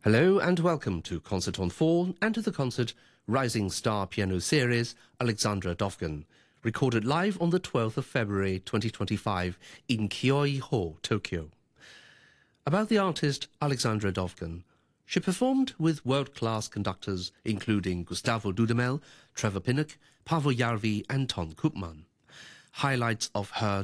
Hello and welcome to Concert on 4 and to the concert Rising Star Piano Series Alexandra Dovgan, recorded live on the 12th of February 2025 in Kyoi Hall, Tokyo. About the artist Alexandra Dovgan, she performed with world-class conductors including Gustavo Dudamel, Trevor Pinnock, Paavo Järvi and Ton Koopman. Highlights of her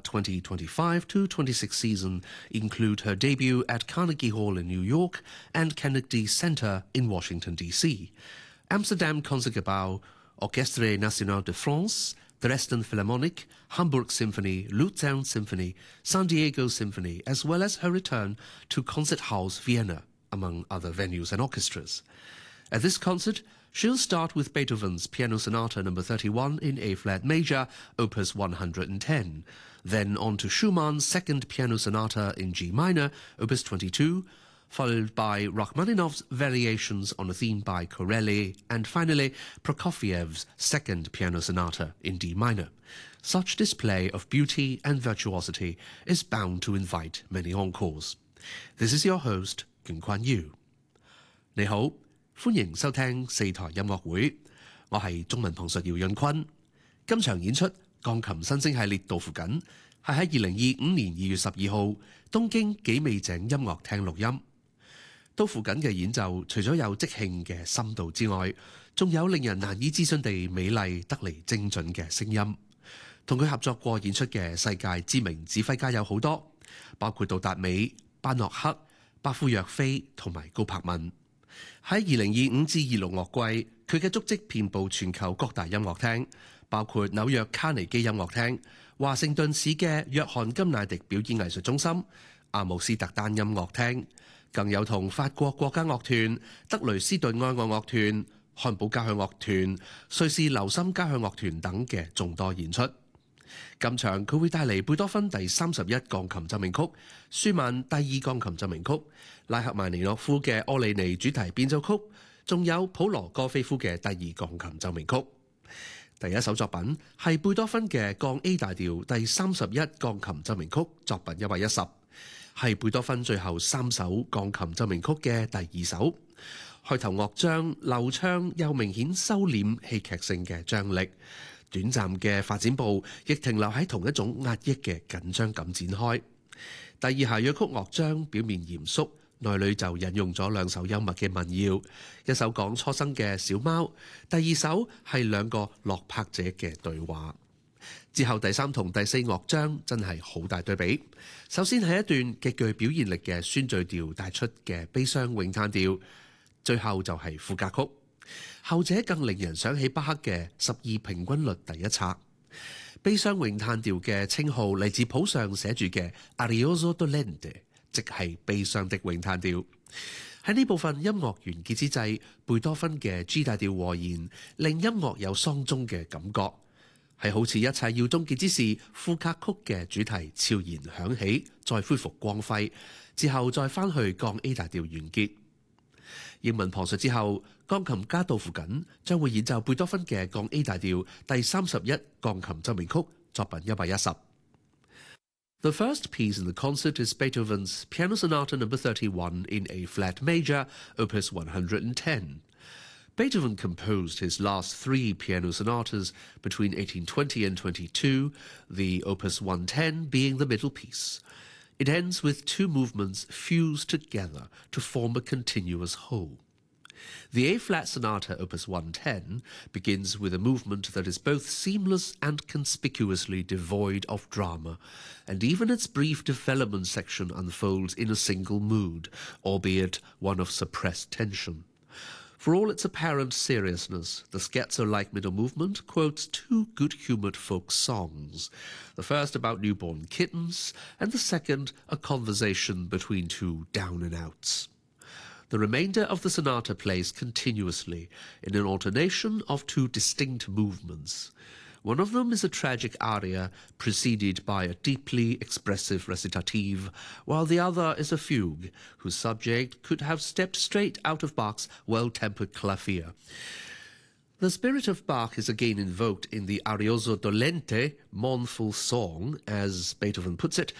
2025-26 season include her debut at Carnegie Hall in New York and Kennedy Center in Washington, D.C., Amsterdam Concertgebouw, Orchestre National de France, Dresden Philharmonic, Hamburg Symphony, Luzern Symphony, San Diego Symphony, as well as her return to Konzerthaus Vienna, among other venues and orchestras. At this concert, she'll start with Beethoven's Piano Sonata No. 31 in A-flat major, Opus 110, then on to Schumann's Second Piano Sonata in G minor, Opus 22, followed by Rachmaninoff's Variations on a Theme by Corelli, and finally Prokofiev's Second Piano Sonata in D minor. Such display of beauty and virtuosity is bound to invite many encores. This is your host, Kyung Kwan Yu. 你好，歡迎收聽四台音樂會，我係中文旁述姚潤坤。今場演出鋼琴新星系列到附近，係喺2025年2月12號東京紀美井音樂廳錄音。到附近嘅演奏，除咗有即興嘅深度之外，仲有令人難以置信地美麗得嚟精準嘅聲音。同佢合作過演出嘅世界知名指揮家有好多，包括杜達美、班諾克、巴夫若菲同埋高柏文。喺2025至26樂季，佢嘅足跡遍佈全球各大音樂廳，包括紐約卡尼基音樂廳、華盛頓市嘅約翰甘迺迪表演藝術中心、阿姆斯特丹音樂廳，更有同法國國家樂團、德雷斯頓愛樂樂團、漢堡交響樂團、瑞士留心交響樂團等嘅眾多演出。今場佢會帶嚟貝多芬第31鋼琴奏鳴曲、舒曼第2鋼琴奏鳴曲、拉赫曼尼諾夫嘅柯里尼主題變奏曲，仲有普羅戈菲夫嘅第2鋼琴奏鳴曲。第一首作品係貝多芬嘅降 A 大調第31鋼琴奏鳴曲作品110，係貝多芬最後3首鋼琴奏鳴曲嘅第2首。開頭樂章流暢又明顯收斂戲劇性嘅張力，短暫嘅發展部亦停留喺同一種壓抑嘅緊張感展開。第二下樂曲樂章表面嚴肅，內裏就引用咗2首幽默嘅民謠，一首講初生嘅小貓，第2首係2個落魄者嘅對話。之後第3同第4樂章真係好大對比。首先係一段極具表現力嘅宣敘調帶出嘅悲傷詠嘆調，最後就係賦格曲。後者更令人想起巴赫嘅12平均律第一冊。悲傷詠嘆調嘅稱號嚟自譜上寫住嘅 Arioso dolente， 即係悲傷的詠嘆調。喺呢部分音樂完結之際，貝多芬嘅 G 大調和弦令音樂有喪鐘嘅感覺，係好似一切要終結之時，賦格曲嘅主題悄然響起，再恢復光輝，之後再返去降 A 大調完結。英文旁述之後，鋼琴家杜附近將會演奏貝多芬嘅降 A 大調第31鋼琴奏鳴曲作品110。The first piece in the concert is Beethoven's Piano Sonata No. 31 in A-flat major, Opus 110. Beethoven composed his last 3 piano sonatas between 1820 and 22, the Opus 110 being the middle piece. It ends with 2 movements fused together to form a continuous whole. The A-flat Sonata Opus 110 begins with a movement that is both seamless and conspicuously devoid of drama, and even its brief development section unfolds in a single mood, albeit one of suppressed tension. For all its apparent seriousness, the scherzo-like middle movement quotes 2 good-humoured folk songs, the first about newborn kittens, and the second a conversation between 2 down-and-outs. The remainder of the sonata plays continuously in an alternation of 2 distinct movements. One of them is a tragic aria preceded by a deeply expressive recitative, while the other is a fugue, whose subject could have stepped straight out of Bach's well-tempered clavier. The spirit of Bach is again invoked in the Arioso dolente, mournful song, as Beethoven puts it,